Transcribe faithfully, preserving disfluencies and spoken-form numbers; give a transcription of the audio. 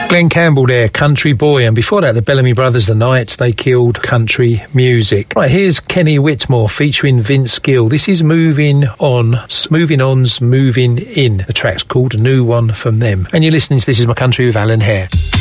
Glenn Campbell there, Country Boy, and before that the Bellamy Brothers, The Nights They Killed Country Music. Right, here's Kenny Whitmore featuring Vince Gill. This is Moving On, Moving On's Moving In. The track's called A New One From Them. And you're listening to This Is My Country with Alan Hare.